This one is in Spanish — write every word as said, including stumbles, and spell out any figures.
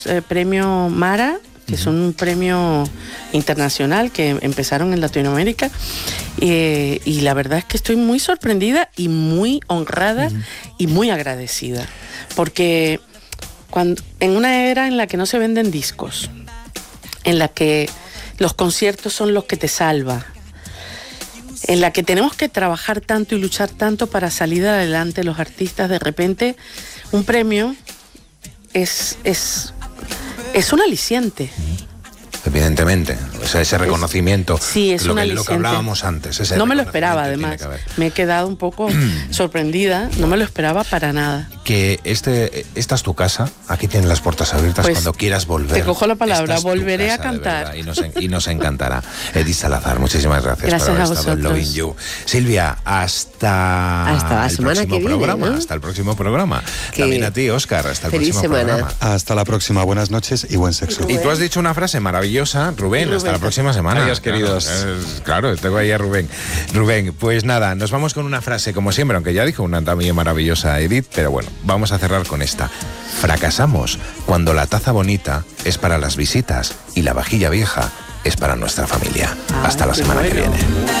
Eh, premio Mara, que es un premio internacional que empezaron en Latinoamérica, eh, y la verdad es que estoy muy sorprendida y muy honrada uh-huh. y muy agradecida, porque cuando, en una era en la que no se venden discos, en la que los conciertos son los que te salvan, en la que tenemos que trabajar tanto y luchar tanto para salir adelante los artistas, de repente un premio es... es Es un aliciente. Evidentemente, o sea, ese reconocimiento, es, sí, es lo, un que, aliciente. lo que hablábamos antes. Ese no me lo esperaba, además. Me he quedado un poco sorprendida, no me lo esperaba para nada. Que este, esta es tu casa, aquí tienes las puertas abiertas pues, cuando quieras volver. Te cojo la palabra, volveré casa, a cantar. Y nos, y nos encantará. Edith Salazar, muchísimas gracias, gracias por haber a estado en Loving You. Silvia, hasta, hasta la el semana próximo que viene, programa. ¿no? Hasta el próximo programa. Que También a ti, Óscar, hasta el próximo semana. programa. Hasta la próxima, buenas noches y buen sexo. Y tú has dicho una frase maravillosa, Rubén, Rubén. hasta la próxima semana. Adiós, queridos. Claro, claro, tengo ahí a Rubén. Rubén, pues nada, nos vamos con una frase, como siempre, aunque ya dijo una también maravillosa Edith, pero bueno, vamos a cerrar con esta. Fracasamos cuando la taza bonita es para las visitas y la vajilla vieja es para nuestra familia. Hasta la semana que viene.